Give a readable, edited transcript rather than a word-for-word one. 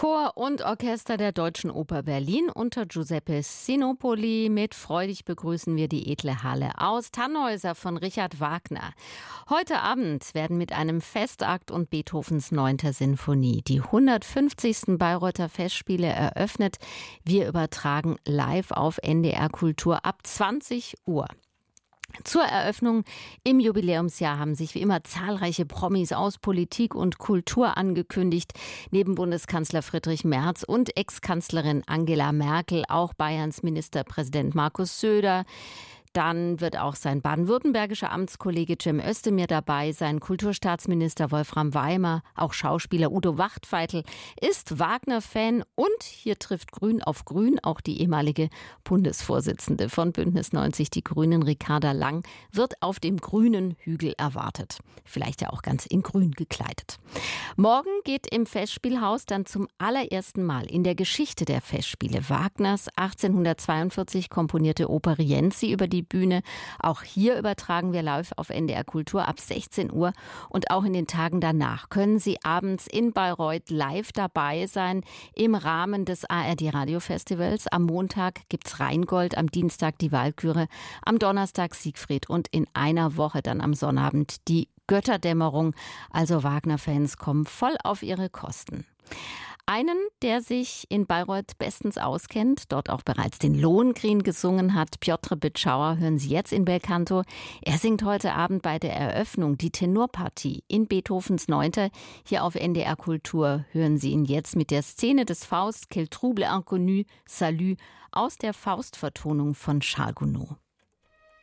Chor und Orchester der Deutschen Oper Berlin unter Giuseppe Sinopoli. Mit freudig begrüßen wir die edle Halle aus Tannhäuser von Richard Wagner. Heute Abend werden mit einem Festakt und Beethovens 9. Sinfonie die 150. Bayreuther Festspiele eröffnet. Wir übertragen live auf NDR Kultur ab 20 Uhr. Zur Eröffnung im Jubiläumsjahr haben sich wie immer zahlreiche Promis aus Politik und Kultur angekündigt. Neben Bundeskanzler Friedrich Merz und Ex-Kanzlerin Angela Merkel auch Bayerns Ministerpräsident Markus Söder. Dann wird auch sein baden-württembergischer Amtskollege Cem Özdemir dabei sein, Kulturstaatsminister Wolfram Weimer, auch Schauspieler Udo Wachtfeitel ist Wagner-Fan und hier trifft Grün auf Grün, auch die ehemalige Bundesvorsitzende von Bündnis 90 Die Grünen, Ricarda Lang, wird auf dem grünen Hügel erwartet. Vielleicht ja auch ganz in grün gekleidet. Morgen geht im Festspielhaus dann zum allerersten Mal in der Geschichte der Festspiele Wagners 1842 komponierte Oper Rienzi über die Bühne. Auch hier übertragen wir live auf NDR Kultur ab 16 Uhr. Und auch in den Tagen danach können Sie abends in Bayreuth live dabei sein im Rahmen des ARD Radiofestivals. Am Montag gibt's Rheingold, am Dienstag die Walküre, am Donnerstag Siegfried und in einer Woche dann am Sonnabend die Götterdämmerung. Also Wagner-Fans kommen voll auf ihre Kosten. Einen, der sich in Bayreuth bestens auskennt, dort auch bereits den Lohengrin gesungen hat, Piotr Bitschauer, hören Sie jetzt in Belcanto. Er singt heute Abend bei der Eröffnung die Tenorpartie in Beethovens 9. Hier auf NDR Kultur hören Sie ihn jetzt mit der Szene des Faust, Quel trouble inconnu, Salut, aus der Faustvertonung von Charles Gounod.